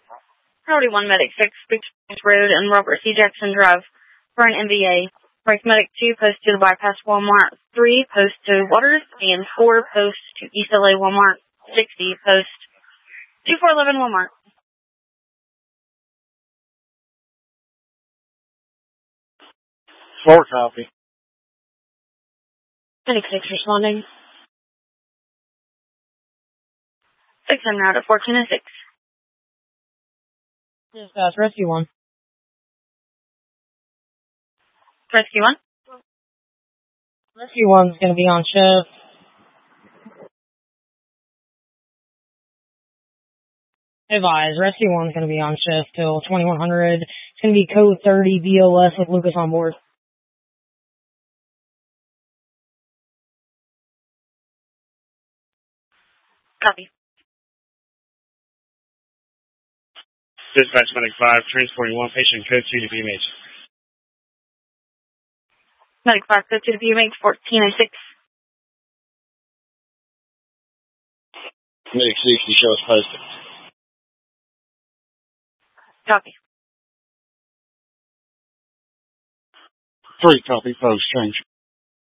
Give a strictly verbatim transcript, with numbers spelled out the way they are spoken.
Priority one, Medic six, Big Springs Road and Robert C. Jackson Drive for an M V A. Break Medic two, post to the bypass Walmart. three, post to Waters. And four, post to East L A Walmart. sixty, post two four one one Walmart. Four copy. Medic six responding. six en route at fourteen oh six. Dispatch, Rescue one. Rescue one. Rescue one's going to be on shift. Advise, Rescue one's going to be on shift till twenty-one hundred. It's going to be code thirty B O S with Lucas on board. Copy. Dispatch Medic five, transporting one patient, code two to B M H. Medic five, code two to B M H, fourteen oh six. Medic sixty, show us posted. Copy. Three copy, post change.